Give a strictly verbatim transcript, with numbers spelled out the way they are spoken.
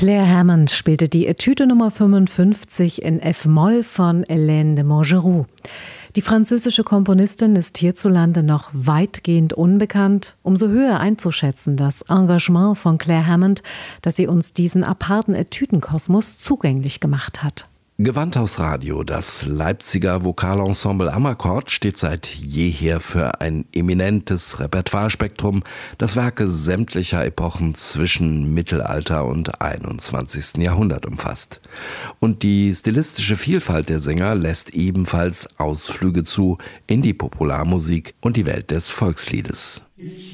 Claire Hammond spielte die Etüde Nummer fünfundfünfzig in F-Moll von Hélène de Montgeroux. Die französische Komponistin ist hierzulande noch weitgehend unbekannt. Umso höher einzuschätzen das Engagement von Claire Hammond, dass sie uns diesen aparten Etüdenkosmos zugänglich gemacht hat. Gewandhaus Radio, das Leipziger Vokalensemble Amakord, steht seit jeher für ein eminentes Repertoirespektrum, das Werke sämtlicher Epochen zwischen Mittelalter und einundzwanzigsten Jahrhundert umfasst. Und die stilistische Vielfalt der Sänger lässt ebenfalls Ausflüge zu in die Popularmusik und die Welt des Volksliedes.